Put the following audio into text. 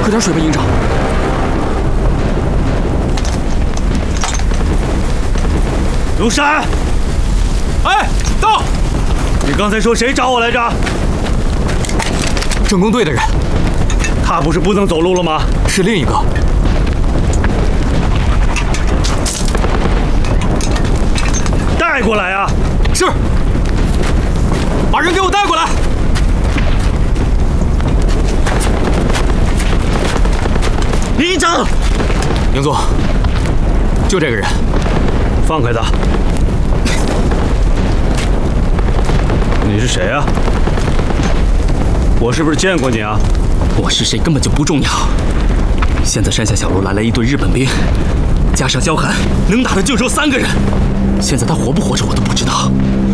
喝点水吧，营长。 刘山， 哎，到！ 你刚才说谁找我来着？ 政工队的人。 他不是不能走路了吗？ 是另一个。 带过来啊！ 是。把人给我带过来。 营长， 营总，就这个人。 放开他！你是谁啊？我是不是见过你啊？ 我是谁根本就不重要。现在山下小路来了一队日本兵，加上萧寒，能打的就剩3个人。现在他活不活着我都不知道。